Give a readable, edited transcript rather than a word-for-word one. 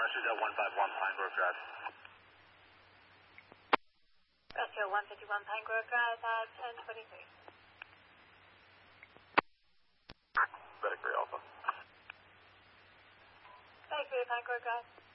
Suzette 151 Pine Grove Drive. Rescue 151 Pine Grove Drive at 10:23. Medic 3 Alpha. Medic 3 Pine Grove Drive.